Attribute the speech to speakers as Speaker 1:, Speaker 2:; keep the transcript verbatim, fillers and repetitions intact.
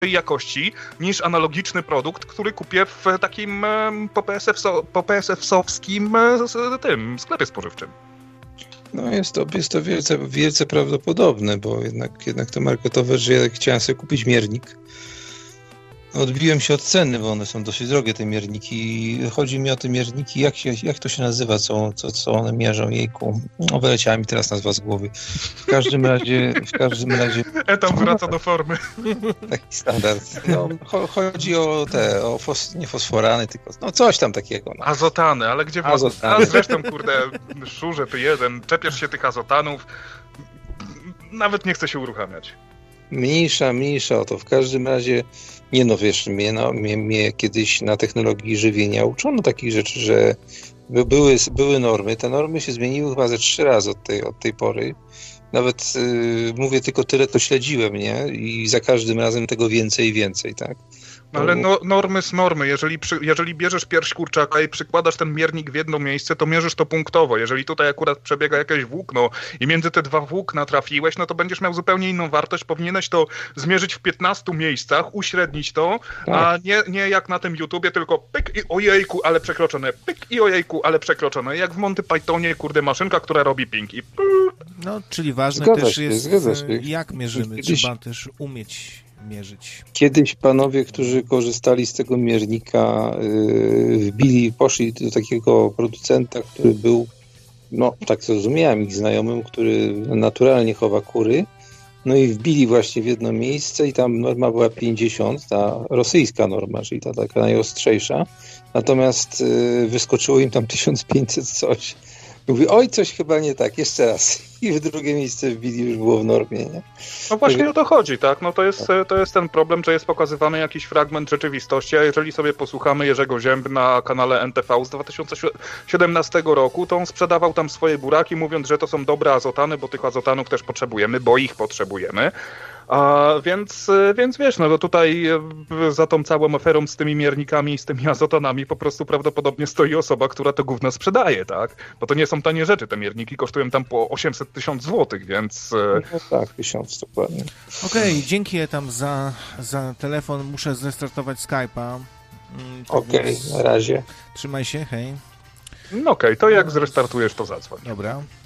Speaker 1: jakości niż analogiczny produkt, który kupię w takim po P S F, po P S F-owskim tym sklepie spożywczym.
Speaker 2: No jest to, jest to wielce, wielce prawdopodobne, bo jednak, jednak to marketowe, że ja chciałem sobie kupić miernik. Odbiłem się od ceny, bo one są dosyć drogie, te mierniki. Chodzi mi o te mierniki, jak, się, jak to się nazywa, co, co, co one mierzą, jejku. No, wyleciała mi teraz nazwa z głowy. W każdym razie... W każdym razie...
Speaker 1: Etam wraca do formy.
Speaker 2: Taki standard. No, chodzi o te, o fos, nie fosforany, tylko no coś tam takiego. No.
Speaker 1: Azotany, ale gdzie... Azotany. A zresztą, kurde, szurze, ty jeden, czepiasz się tych azotanów, nawet nie chce się uruchamiać.
Speaker 2: Mniejsza, mniejsza o to. W każdym razie, nie no wiesz, mnie, no, mnie, mnie kiedyś na technologii żywienia uczono takich rzeczy, że były, były normy. Te normy się zmieniły chyba ze trzy razy od tej, od tej pory. Nawet yy, mówię tylko tyle, to śledziłem, nie? I za każdym razem tego więcej i więcej, tak?
Speaker 1: No, ale no, normy z normy. Jeżeli, przy, jeżeli bierzesz pierś kurczaka i przykładasz ten miernik w jedno miejsce, to mierzysz to punktowo. Jeżeli tutaj akurat przebiega jakieś włókno i między te dwa włókna trafiłeś, no to będziesz miał zupełnie inną wartość. Powinieneś to zmierzyć w piętnastu miejscach, uśrednić to, tak. A nie, nie jak na tym YouTubie, tylko pyk i ojejku, ale przekroczone, pyk i ojejku, ale przekroczone. Jak w Monty Pythonie, kurde, maszynka, która robi ping i pyk.
Speaker 3: No, czyli ważne
Speaker 2: zgadza
Speaker 3: też
Speaker 2: się,
Speaker 3: jest, jak mierzymy. Kiedyś, trzeba też umieć mierzyć.
Speaker 2: Kiedyś panowie, którzy korzystali z tego miernika, yy, wbili, poszli do takiego producenta, który był, no tak zrozumiałem, ich znajomym, który naturalnie chowa kury, no i wbili właśnie w jedno miejsce i tam norma była pięćdziesiąt, ta rosyjska norma, czyli ta taka najostrzejsza, natomiast yy, wyskoczyło im tam tysiąc pięćset coś. Mówi, oj, coś chyba nie tak, jeszcze raz. I w drugie miejsce wbili, już było w normie, nie?
Speaker 1: No właśnie o to chodzi, tak? No to jest, to jest ten problem, że jest pokazywany jakiś fragment rzeczywistości, a jeżeli sobie posłuchamy Jerzego Zięby na kanale N T V z dwa tysiące siedemnastego roku, to on sprzedawał tam swoje buraki, mówiąc, że to są dobre azotany, bo tych azotanów też potrzebujemy, bo ich potrzebujemy. A więc, więc wiesz, no to tutaj za tą całą aferą z tymi miernikami i z tymi azotanami po prostu prawdopodobnie stoi osoba, która to gówno sprzedaje, tak? Bo to nie są tanie rzeczy, te mierniki kosztują tam po osiemset tysięcy złotych, więc...
Speaker 2: No tak, tysiąc dokładnie.
Speaker 3: Okej, okay, dzięki Etam za, za telefon, muszę zrestartować Skype'a.
Speaker 2: Okej, okay, na razie.
Speaker 3: Trzymaj się, hej.
Speaker 1: No okej, okay, to jak zrestartujesz, to zadzwoń.
Speaker 3: Dobra.